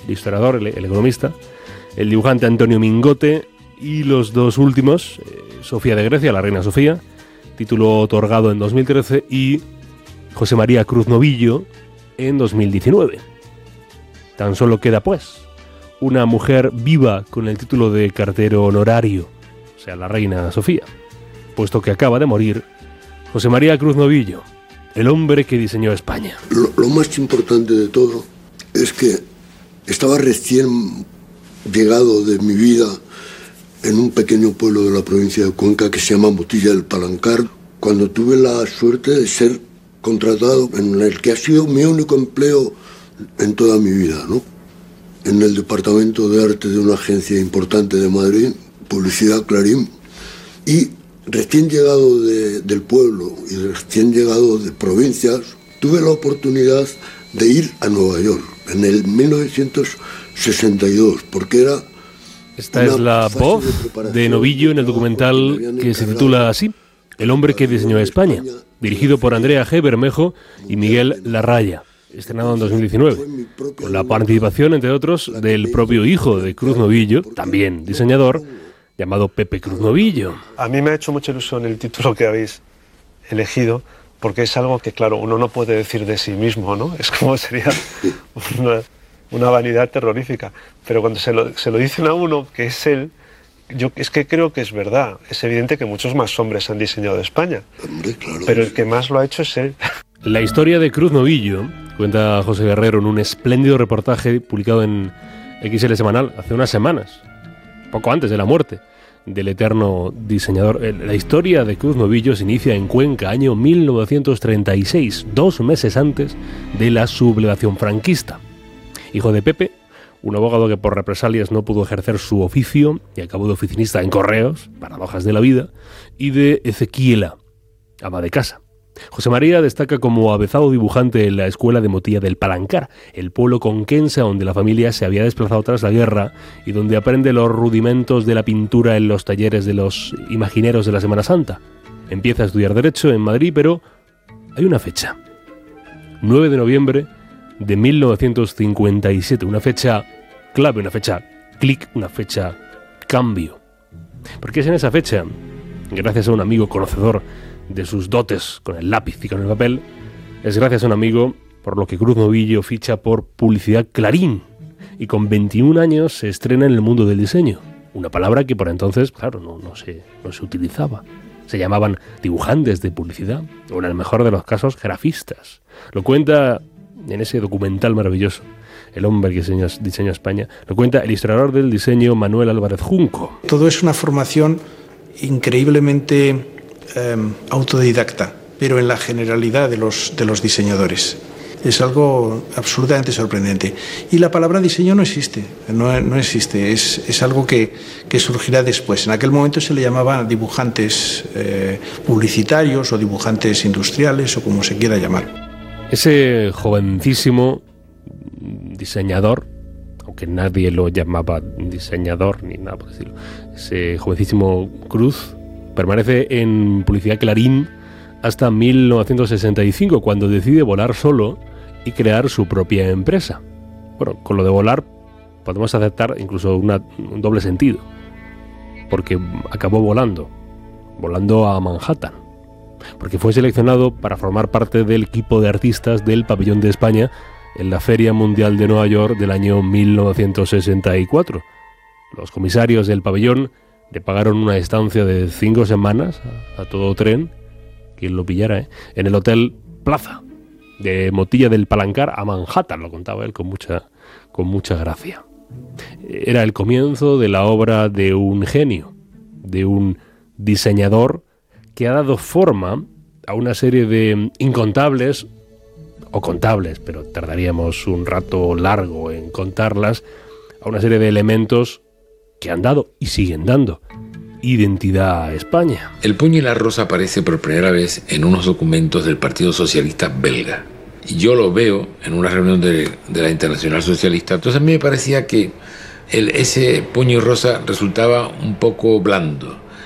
el historiador, el economista, el dibujante Antonio Mingote y los dos últimos, Sofía de Grecia, la reina Sofía, título otorgado en 2013, y José María Cruz Novillo en 2019. Tan solo queda, pues, una mujer viva con el título de cartero honorario, o sea, la reina Sofía, puesto que acaba de morir José María Cruz Novillo, el hombre que diseñó España. Lo más importante de todo es que estaba recién llegado de mi vida en un pequeño pueblo de la provincia de Cuenca que se llama Motilla del Palancar, cuando tuve la suerte de ser contratado en el que ha sido mi único empleo en toda mi vida, ¿no? En el departamento de arte de una agencia importante de Madrid, Publicidad Clarín, y recién llegado del pueblo y recién llegado de provincias, tuve la oportunidad de ir a Nueva York en el 1962, porque era... Esta es la voz de Novillo en el documental que se titula así, El hombre que diseñó España, dirigido por Andrea G. Bermejo y Miguel Larraya, estrenado en 2019, con la participación, entre otros, del propio hijo de Cruz Novillo, también diseñador, llamado Pepe Cruz Novillo. A mí me ha hecho mucha ilusión el título que habéis elegido, porque es algo que, claro, uno no puede decir de sí mismo, ¿no? Es como sería una vanidad terrorífica. Pero cuando se lo dicen a uno, que es él, yo es que creo que es verdad. Es evidente que muchos más hombres han diseñado España, pero el que más lo ha hecho es él. La historia de Cruz Novillo, cuenta José Guerrero en un espléndido reportaje publicado en XL Semanal hace unas semanas, poco antes de la muerte del eterno diseñador. La historia de Cruz Novillo se inicia en Cuenca, año 1936, 2 meses antes de la sublevación franquista. Hijo de Pepe, un abogado que por represalias no pudo ejercer su oficio y acabó de oficinista en correos, paradojas de la vida, y de Ezequiela, ama de casa. José María destaca como avezado dibujante en la escuela de Motilla del Palancar, el pueblo conquense donde la familia se había desplazado tras la guerra y donde aprende los rudimentos de la pintura en los talleres de los imagineros de la Semana Santa. Empieza a estudiar Derecho en Madrid, pero hay una fecha, 9 de noviembre de 1957, una fecha clave, una fecha clic, una fecha cambio. Porque es en esa fecha, gracias a un amigo conocedor de sus dotes con el lápiz y con el papel, es gracias a un amigo por lo que Cruz Novillo ficha por Publicidad Clarín y con 21 años se estrena en el mundo del diseño, una palabra que por entonces, claro, no se utilizaba. Se llamaban dibujantes de publicidad, o en el mejor de los casos, grafistas. Lo cuenta en ese documental maravilloso, El hombre que diseñó España, lo cuenta el historiador del diseño Manuel Álvarez Junco. Todo es una formación increíblemente autodidacta, pero en la generalidad de los diseñadores. Es algo absolutamente sorprendente. Y la palabra diseño no existe, no existe, es algo que surgirá después. En aquel momento se le llamaba dibujantes publicitarios o dibujantes industriales o como se quiera llamar. Ese jovencísimo diseñador, aunque nadie lo llamaba diseñador ni nada por decirlo, ese jovencísimo Cruz permanece en Publicidad Clarín hasta 1965, cuando decide volar solo y crear su propia empresa. Bueno, con lo de volar podemos aceptar incluso un doble sentido, porque acabó volando a Manhattan, porque fue seleccionado para formar parte del equipo de artistas del Pabellón de España en la Feria Mundial de Nueva York del año 1964. Los comisarios del pabellón le pagaron una estancia de 5 semanas a todo tren, quien lo pillara, en el Hotel Plaza de Motilla del Palancar a Manhattan, lo contaba él con mucha gracia. Era el comienzo de la obra de un genio, de un diseñador que ha dado forma a una serie de incontables, o contables, pero tardaríamos un rato largo en contarlas, a una serie de elementos que han dado y siguen dando identidad a España. El puño y la rosa aparece por primera vez en unos documentos del Partido Socialista belga. Y yo lo veo en una reunión de la Internacional Socialista. Entonces a mí me parecía que ese puño y rosa resultaba un poco blando.